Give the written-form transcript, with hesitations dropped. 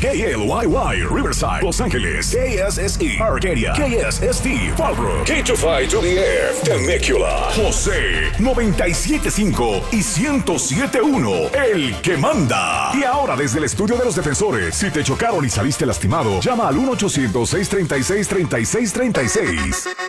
KLYY, Riverside, Los Ángeles. KSSE, Arcadia. KSST, Fallbrook. K25-2DF, Temecula. José, 97.5 y 107.1, el que manda. Y ahora desde el estudio de los defensores, si te chocaron y saliste lastimado, llama al 1-800-636-3636.